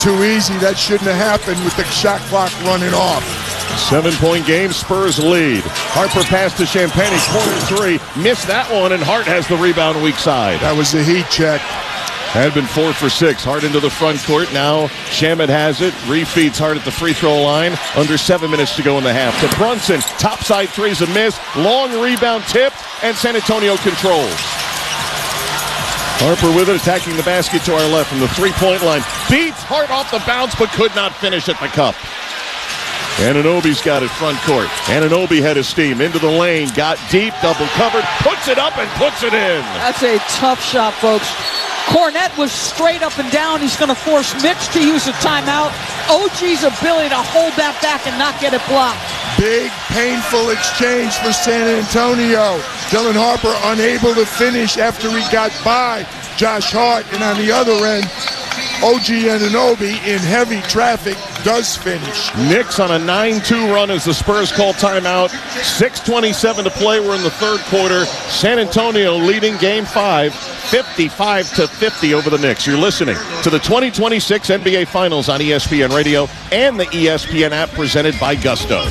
Too easy. That shouldn't have happened with the shot clock running off. 7-point game, Spurs lead. Harper pass to Champagnie, corner 3. Missed that one, and Hart has the rebound weak side. That was a heat check. Had been 4 for 6. Hart into the front court. Now Shamet has it. Refeeds Hart at the free throw line. Under 7 minutes to go in the half. To Brunson. Topside three's a miss. Long rebound tip, and San Antonio controls. Harper with it, attacking the basket to our left from the three-point line. Beats Hart off the bounce, but could not finish at the cup. Anunoby's got it front court. Anunoby had his steam into the lane, got deep, double covered, puts it up and puts it in. That's a tough shot, folks. Cornette was straight up and down. He's going to force Mitch to use a timeout. OG's ability to hold that back and not get it blocked. Big, painful exchange for San Antonio. Dylan Harper unable to finish after he got by Josh Hart. And on the other end, OG Anunoby in heavy traffic does finish. Knicks on a 9-2 run as the Spurs call timeout. 6:27 to play. We're in the third quarter. San Antonio leading Game 5, 55-50 over the Knicks. You're listening to the 2026 NBA Finals on ESPN Radio and the ESPN app presented by Gusto.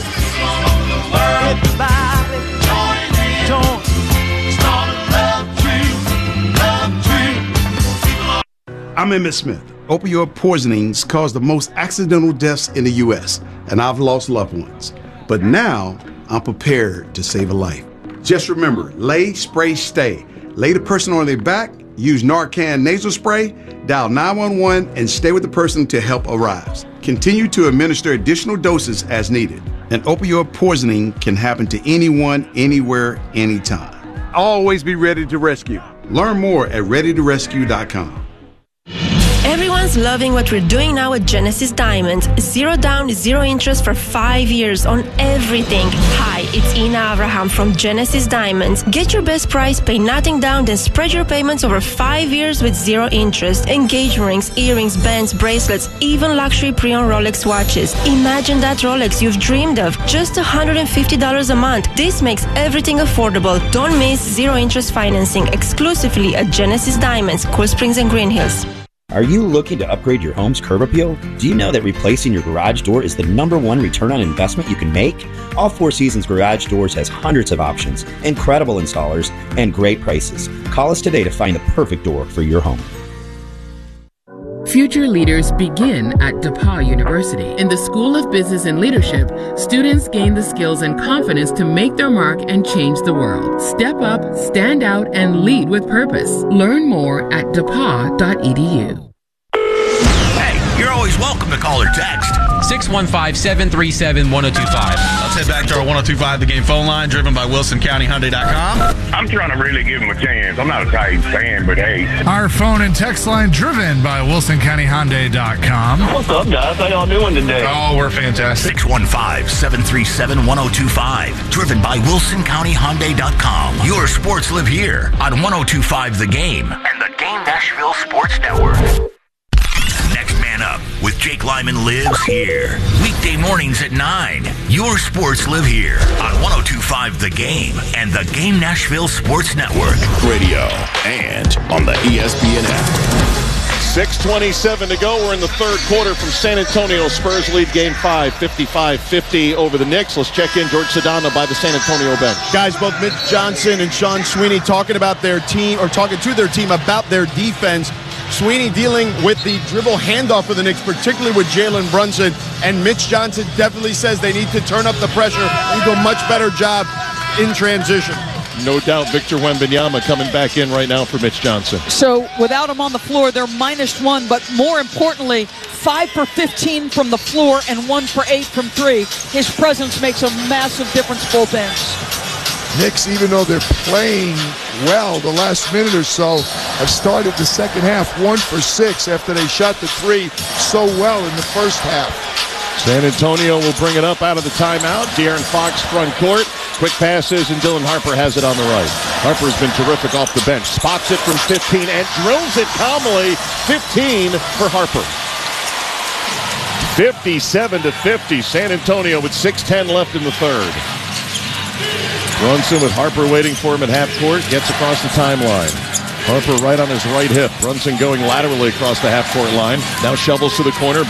I'm Emmett Smith. Opioid poisonings cause the most accidental deaths in the U.S., and I've lost loved ones. But now, I'm prepared to save a life. Just remember, lay, spray, stay. Lay the person on their back, use Narcan nasal spray, dial 911, and stay with the person until help arrives. Continue to administer additional doses as needed. And opioid poisoning can happen to anyone, anywhere, anytime. Always be ready to rescue. Learn more at readytorescue.com. Everyone's loving what we're doing now at Genesis Diamonds. 0 down, 0 interest for 5 years on everything. Hi, it's Ina Abraham from Genesis Diamonds. Get your best price, pay nothing down, then spread your payments over 5 years with 0 interest. Engagement rings, earrings, bands, bracelets, even luxury pre-owned Rolex watches. Imagine that Rolex you've dreamed of. Just $150 a month. This makes everything affordable. Don't miss 0 interest financing exclusively at Genesis Diamonds, Cool Springs and Green Hills. Are you looking to upgrade your home's curb appeal? Do you know that replacing your garage door is the #1 return on investment you can make? All Four Seasons Garage Doors has hundreds of options, incredible installers, and great prices. Call us today to find the perfect door for your home. Future leaders begin at DePauw University. In the School of Business and Leadership, students gain the skills and confidence to make their mark and change the world. Step up, stand out, and lead with purpose. Learn more at depaw.edu. Hey, you're always welcome to call or text. 615-737-1025. Let's head back to our 1025 The Game phone line, driven by WilsonCountyHyundai.com. I'm trying to really give him a chance. I'm not a Titans fan, but hey. Our phone and text line, driven by WilsonCountyHyundai.com. What's up, guys? How y'all doing today? Oh, we're fantastic. 615-737-1025. Driven by WilsonCountyHyundai.com. Your sports live here on 1025 The Game and the Game Nashville Sports Network. Next Man Up with Jake Lyman lives here. Weekday mornings at 9. Your sports live here on 1025 The Game and the Game Nashville Sports Network. Radio and on the ESPN app. 6:27 to go. We're in the third quarter from San Antonio. Spurs lead Game 5, 55-50 over the Knicks. Let's check in George Sedano by the San Antonio bench. Guys, both Mitch Johnson and Sean Sweeney talking about their team, or talking to their team about their defense. Sweeney dealing with the dribble handoff for the Knicks, particularly with Jalen Brunson. And Mitch Johnson definitely says they need to turn up the pressure and do a much better job in transition. No doubt Victor Wembanyama coming back in right now for Mitch Johnson. So without him on the floor, they're -1, but more importantly, 5 for 15 from the floor and 1 for 8 from 3. His presence makes a massive difference both ends. Knicks, even though they're playing well the last minute or so, have started the second half 1 for 6 after they shot the 3 so well in the first half. San Antonio will bring it up out of the timeout. De'Aaron Fox front court. Quick passes, and Dylan Harper has it on the right. Harper's been terrific off the bench. Spots it from 15 and drills it calmly. 15 for Harper. 57-50. San Antonio with 6:10 left in the third. Brunson with Harper waiting for him at half court. Gets across the timeline. Harper right on his right hip. Brunson going laterally across the half-court line. Now shovels to the corner.